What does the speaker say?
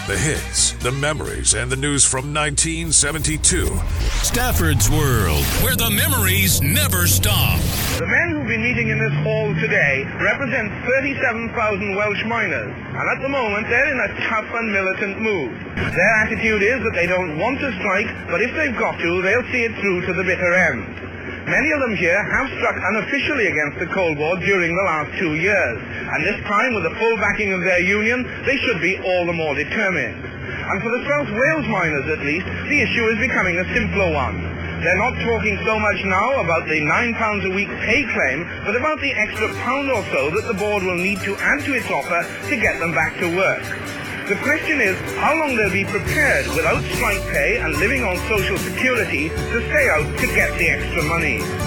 The hits, the memories, and the news from 1972. Stafford's World, where the memories never stop. The men who've been meeting in this hall today represent 37,000 Welsh miners, and at the moment they're in a tough and militant mood. Their attitude is that they don't want to strike, but if they've got to, they'll see it through to the bitter end. Many of them here have struck unofficially against the Coal Board during the last 2 years, and this time, with the full backing of their union, they should be all the more determined. And for the South Wales miners, at least, the issue is becoming a simpler one. They're not talking so much now about the £9 a week pay claim, but about the extra pound or so that the board will need to add to its offer to get them back to work. The question is how long they'll be prepared without strike pay and living on social security to stay out to get the extra money.